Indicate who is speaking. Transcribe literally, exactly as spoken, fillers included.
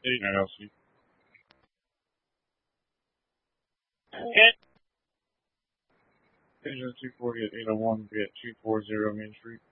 Speaker 1: Estate L L C. Page two forty at eight oh one, be at two forty Main Street.